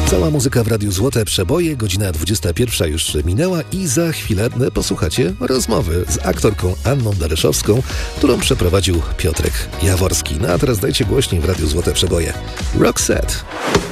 Cała muzyka w Radiu Złote Przeboje, godzina 21 już minęła i za chwilę posłuchacie rozmowy z aktorką Anną Dareszowską, którą przeprowadził Piotrek Jaworski. No a teraz dajcie głośniej w Radiu Złote Przeboje. Roxette.